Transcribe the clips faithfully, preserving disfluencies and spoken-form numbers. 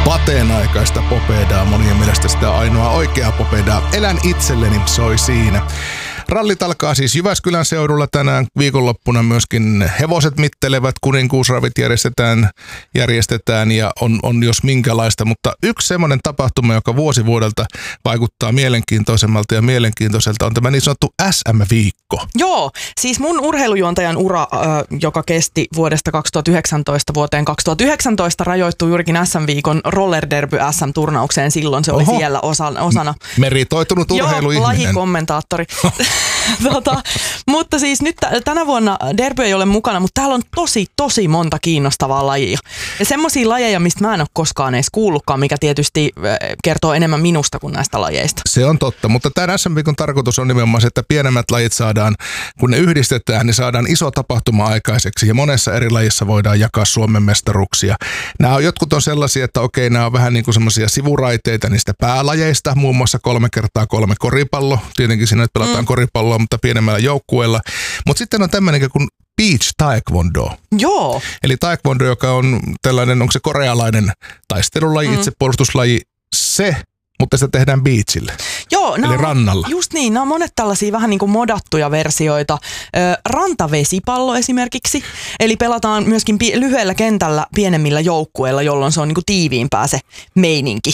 Pateen aikaista popedaa, monien mielestä sitä ainoa oikea popedaa. Elän itselleni, soi siinä. Rallit alkaa siis Jyväskylän seudulla tänään. Viikonloppuna myöskin hevoset mittelevät, kuninkuusravit järjestetään, järjestetään ja on, on jos minkälaista. Mutta yksi semmoinen tapahtuma, joka vuosi vuodelta vaikuttaa mielenkiintoisemmalta ja mielenkiintoiselta, on tämä niin sanottu S M-viikko. Joo, siis mun urheilujuontajan ura, äh, joka kesti vuodesta kaksituhattayhdeksäntoista vuoteen kaksituhattayhdeksäntoista, rajoittui juurikin S M-viikon roller derby S M-turnaukseen. Silloin se oli Oho. siellä osana. osana. Meritoitunut urheiluihminen. Joo, lajikommentaattori. tota, mutta siis nyt t- tänä vuonna derby ei ole mukana, mutta täällä on tosi, tosi monta kiinnostavaa lajia. Ja semmoisia lajeja, mistä mä en ole koskaan edes kuullutkaan, mikä tietysti kertoo enemmän minusta kuin näistä lajeista. Se on totta, mutta tämän S M-viikon tarkoitus on nimenomaan se, että pienemmät lajit saadaan, kun ne yhdistetään, niin saadaan iso tapahtuma aikaiseksi ja monessa eri lajissa voidaan jakaa Suomen mestaruuksia. Nämä on, jotkut on sellaisia, että okei, nämä on vähän niin kuin semmoisia sivuraiteita niistä päälajeista, muun muassa kolme kertaa kolme koripallo. Tietenkin siinä nyt pelataan mm. koripalloa, mutta pienemmällä joukkueella. Mutta sitten on tämmöinen kuin beach taekwondo. Joo. Eli taekwondo, joka on tällainen, onko se korealainen taistelulaji, mm. itsepuolustuslaji, se, mutta sitä tehdään beachille. Joo, eli on, rannalla. Just niin, nämä on monet tällaisia vähän niin kuin modattuja versioita. Ö, rantavesipallo esimerkiksi, eli pelataan myöskin pi- lyhyellä kentällä pienemmillä joukkueilla, jolloin se on niin kuin tiiviimpää se meininki.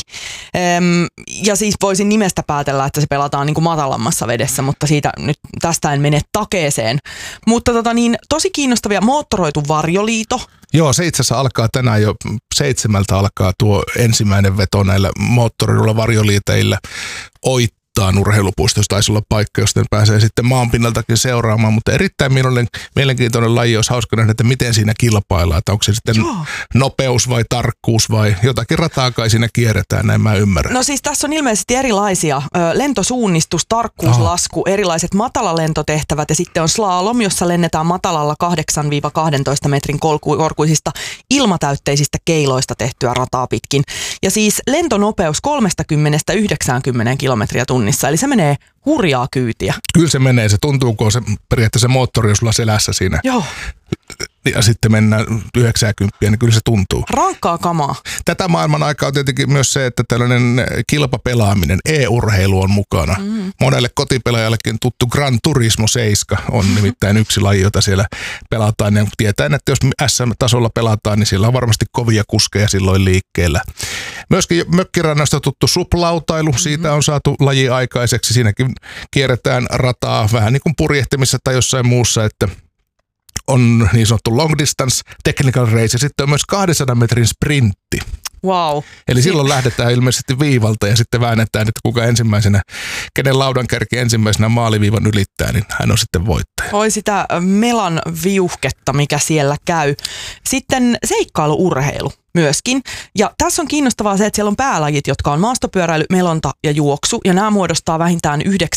Öm, ja siis voisin nimestä päätellä, että se pelataan niin kuin matalammassa vedessä, mutta siitä nyt tästä en mene takeeseen. Mutta tota niin, tosi kiinnostavia, moottoroitu varjoliito. Joo, se itse asiassa alkaa tänään jo seitsemältä alkaa tuo ensimmäinen veto näillä moottorilla varjoliiteillä Oittaan urheilupuistossa. Taisi olla paikka, josta ne pääsee sitten maanpinnaltakin seuraamaan, mutta erittäin mielenkiintoinen laji, olisi hauska nähdä, että miten siinä kilpaillaan, että onko se sitten Joo. nopeus vai tarkkuus vai jotakin rataa kai siinä kierretään, näin mä ymmärrän. No siis tässä on ilmeisesti erilaisia lentosuunnistus, tarkkuuslasku, oh. erilaiset matalalentotehtävät ja sitten on slalom, jossa lennetään matalalla kahdeksan kaksitoista metrin korkuisista ilmatäytteisistä keiloista tehtyä rataa pitkin. Ja siis lentonopeus kolmekymmentä yhdeksänkymmentä kilometriä tunnissa, eli se menee hurjaa kyytiä. Kyllä se menee, se tuntuuko se periaatteessa moottori, jos sulla selässä siinä. Joo. Ja sitten mennään yhdeksänkymmentä, niin kyllä se tuntuu. Rankkaa kamaa. Tätä maailman aikaa on tietenkin myös se, että tällainen kilpapelaaminen, e-urheilu on mukana. Mm. Monelle kotipelaajallekin tuttu Gran Turismo seitsemän on nimittäin yksi laji, jota siellä pelataan. Ja tietää, että jos S M-tasolla pelataan, niin siellä on varmasti kovia kuskeja silloin liikkeellä. Myöskin mökkirannasta tuttu suplautailu, siitä on saatu laji aikaiseksi. Siinäkin kierretään rataa vähän niin kuin purjehtimisessa tai jossain muussa, että on niin sanottu long distance technical race ja sitten on myös kahdensadan metrin sprintti. Wow. Eli silloin lähdetään ilmeisesti viivalta ja sitten väännetään, että kuka ensimmäisenä, kenen laudan kärki ensimmäisenä maaliviivan ylittää, niin hän on sitten voittaja. Oi sitä melan viuhketta, mikä siellä käy. Sitten seikkailuurheilu myöskin. Ja tässä on kiinnostavaa se, että siellä on päälajit, jotka on maastopyöräily, melonta ja juoksu. Ja nämä muodostaa vähintään